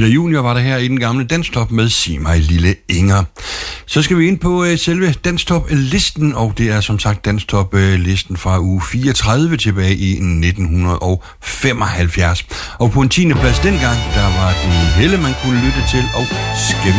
Peter Junior var der her i den gamle Danstop med Sig mig lille Inger. Så skal vi ind på selve Danstop-listen, og det er som sagt Danstop-listen fra uge 34 tilbage i 1975. Og på en 10. plads dengang, der var det Helle, man kunne lytte til, og skal vi